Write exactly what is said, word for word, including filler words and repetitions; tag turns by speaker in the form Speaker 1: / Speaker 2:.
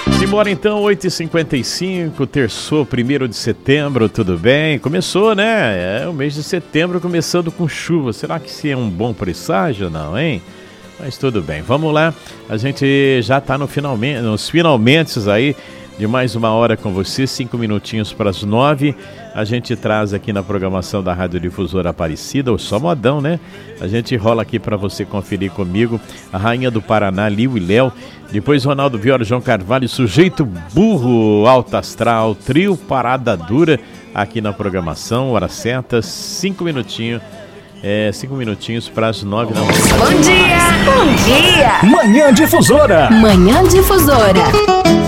Speaker 1: Simbora então, oito e cinquenta e cinco, terçou, primeiro de setembro, tudo bem? Começou, né? É o mês de setembro começando com chuva. Será que isso é um bom presságio ou não, hein? Mas tudo bem, vamos lá. A gente já está no finalmente, nos finalmente aí de mais uma hora com você, cinco minutinhos para as nove. A gente traz aqui na programação da Rádio Difusora Aparecida, o Só Modão, né? A gente rola aqui para você conferir comigo a Rainha do Paraná, Liu e Léo. Depois Ronaldo Viola, João Carvalho, Sujeito Burro, Alto Astral, Trio Parada Dura, aqui na programação, hora certa, cinco minutinhos. É, cinco minutinhos para as nove da manhã.
Speaker 2: Bom dia! Bom dia!
Speaker 3: Manhã Difusora!
Speaker 2: Manhã Difusora!